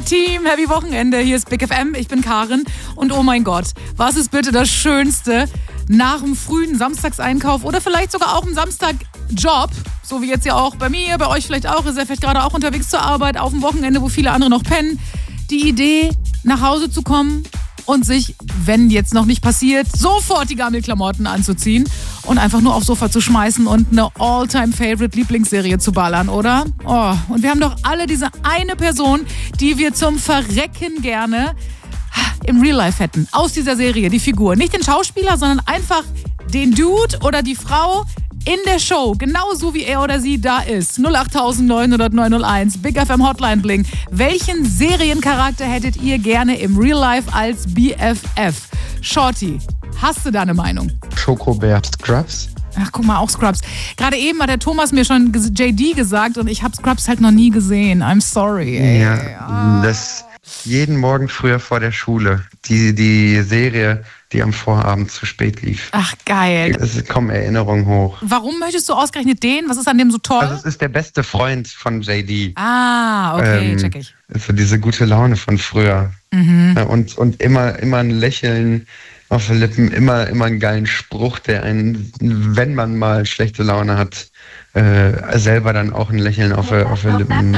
Team, Happy Wochenende. Hier ist Big FM, ich bin Karin. Und oh mein Gott, was ist bitte das Schönste nach dem frühen Samstagseinkauf oder vielleicht sogar auch im Samstagjob, so wie jetzt ja auch bei mir, bei euch vielleicht auch, ist ja vielleicht gerade auch unterwegs zur Arbeit, auf dem Wochenende, wo viele andere noch pennen, die Idee, nach Hause zu kommen und sich, wenn jetzt noch nicht passiert, sofort die Gammelklamotten anzuziehen und einfach nur aufs Sofa zu schmeißen und eine All-Time-Favorite-Lieblingsserie zu ballern, oder? Oh, und wir haben doch alle diese eine Person, die wir zum Verrecken gerne im Real Life hätten. Aus dieser Serie, die Figur. Nicht den Schauspieler, sondern einfach den Dude oder die Frau in der Show, genauso wie er oder sie da ist. 08900 901, Big FM Hotline Bling. Welchen Seriencharakter hättet ihr gerne im Real Life als BFF? Shorty, hast du da eine Meinung? Schokobert Scrubs. Ach, guck mal, auch Scrubs. Gerade eben hat der Thomas mir schon JD gesagt und ich habe Scrubs halt noch nie gesehen. I'm sorry. Ey. Ja, das jeden Morgen früher vor der Schule. Die Serie, die am Vorabend zu spät lief. Ach, geil. Es kommen Erinnerungen hoch. Warum möchtest du ausgerechnet den? Was ist an dem so toll? Also es ist der beste Freund von JD. Ah, okay, check ich. Also diese gute Laune von früher. Ja, und immer ein Lächeln auf den Lippen, immer einen geilen Spruch, der einen, wenn man mal schlechte Laune hat, selber dann auch ein Lächeln auf den Lippen